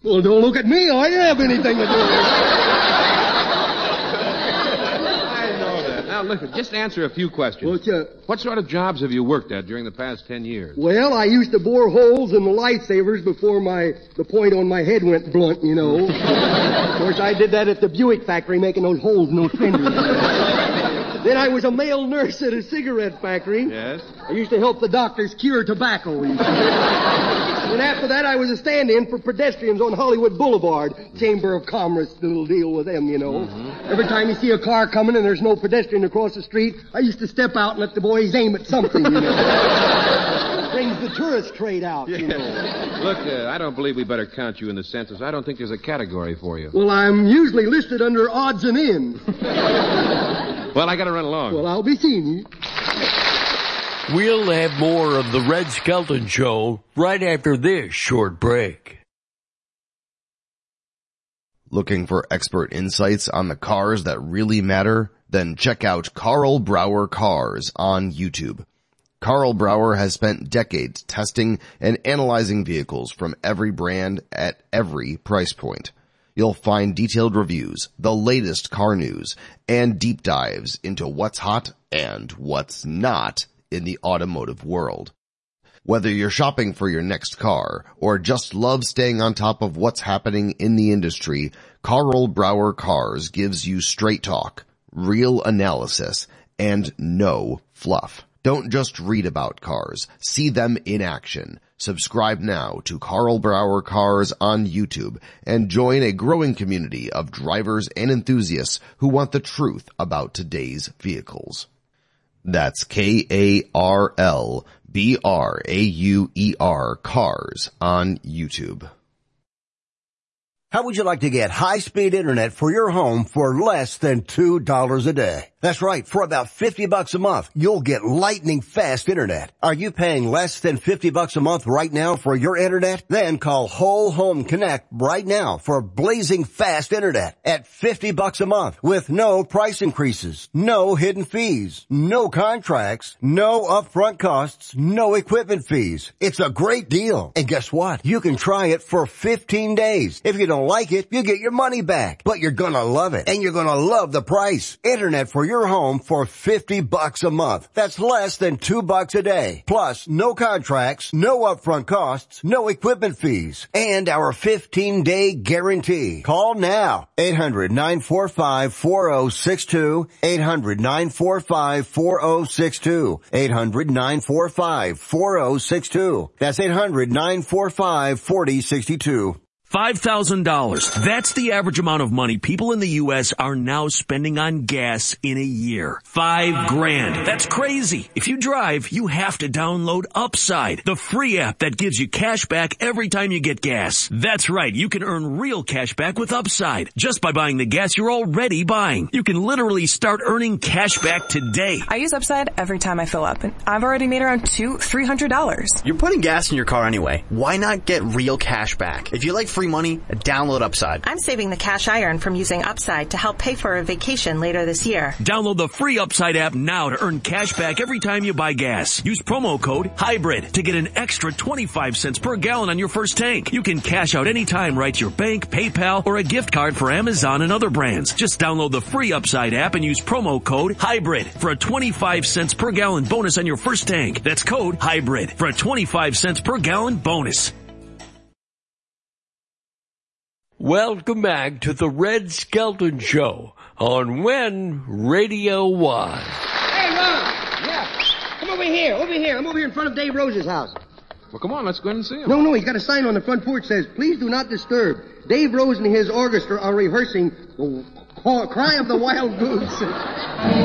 Well, don't look at me. I didn't have anything to do with it. Now, listen, just answer a few questions. What sort of jobs have you worked at during the past 10 years? Well, I used to bore holes in the lifesavers before the point on my head went blunt, you know. Of course, I did that at the Buick factory, making those holes in those fenders. Then I was a male nurse at a cigarette factory. Yes? I used to help the doctors cure tobacco. And after that, I was a stand-in for pedestrians on Hollywood Boulevard. Chamber of Commerce, little deal with them, you know. Mm-hmm. Every time you see a car coming and there's no pedestrian across the street, I used to step out and let the boys aim at something, you know. Brings the tourist trade out, you know. Look, I don't believe we better count you in the census. I don't think there's a category for you. Well, I'm usually listed under odds and ends. Well, I gotta run along. Well, I'll be seeing you. We'll have more of the Red Skelton Show right after this short break. Looking for expert insights on the cars that really matter? Then check out Carl Brower Cars on YouTube. Carl Brower has spent decades testing and analyzing vehicles from every brand at every price point. You'll find detailed reviews, the latest car news, and deep dives into what's hot and what's not in the automotive world. Whether you're shopping for your next car or just love staying on top of what's happening in the industry, Carl Brower Cars gives you straight talk, real analysis, and no fluff. Don't just read about cars. See them in action. Subscribe now to Carl Brower Cars on YouTube and join a growing community of drivers and enthusiasts who want the truth about today's vehicles. That's KarlBrauer Cars on YouTube. How would you like to get high-speed internet for your home for less than $2 a day? That's right. For about $50 a month, you'll get lightning fast internet. Are you paying less than $50 a month right now for your internet? Then call Whole Home Connect right now for blazing fast internet at $50 a month with no price increases, no hidden fees, no contracts, no upfront costs, no equipment fees. It's a great deal. And guess what? You can try it for 15 days. If you don't like it, you get your money back. But you're gonna love it. And you're gonna love the price. Internet for your home for $50 a month. That's less than $2 a day. Plus, no contracts, no upfront costs, no equipment fees, and our 15-day guarantee. Call now. 800-945-4062. 800-945-4062. 800-945-4062. That's 800-945-4062. $5,000. That's the average amount of money people in the U.S. are now spending on gas in a year. $5,000. That's crazy. If you drive, you have to download Upside, the free app that gives you cash back every time you get gas. That's right. You can earn real cash back with Upside just by buying the gas you're already buying. You can literally start earning cash back today. I use Upside every time I fill up, and I've already made around $300. You're putting gas in your car anyway. Why not get real cash back? If you like free money, download Upside. I'm saving the cash I earn from using Upside to help pay for a vacation later this year. Download the free Upside app now to earn cash back every time you buy gas. Use promo code HYBRID to get an extra 25 cents per gallon on your first tank. You can cash out anytime right to your bank, PayPal, or a gift card for Amazon and other brands. Just download the free Upside app and use promo code HYBRID for a 25 cents per gallon bonus on your first tank. That's code HYBRID for a 25 cents per gallon bonus. Welcome back to the Red Skelton Show on When Radio Was. Hey, Ron! Yeah. Come over here. I'm over here in front of Dave Rose's house. Well, come on, let's go in and see him. No, he's got a sign on the front porch that says, "Please do not disturb. Dave Rose and his orchestra are rehearsing the Cry of the Wild Goose."